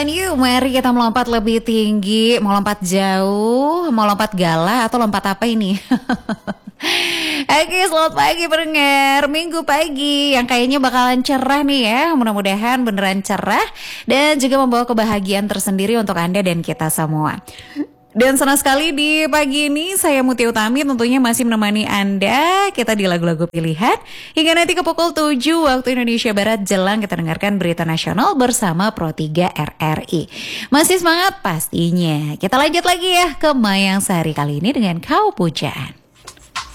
Yuk, mari kita melompat lebih tinggi, mau lompat jauh, mau lompat gala, atau lompat apa ini? Oke, selamat pagi pendengar. Minggu pagi yang kayaknya bakalan cerah nih ya. Mudah-mudahan beneran cerah dan juga membawa kebahagiaan tersendiri untuk Anda dan kita semua. Dan senang sekali di pagi ini saya Mutia Utami tentunya masih menemani Anda kita di lagu-lagu pilihan hingga nanti ke pukul 7 waktu Indonesia Barat jelang kita dengarkan berita nasional bersama Pro 3 RRI. Masih semangat pastinya. Kita lanjut lagi ya ke Mayang Sehari kali ini dengan Kau Pujaan.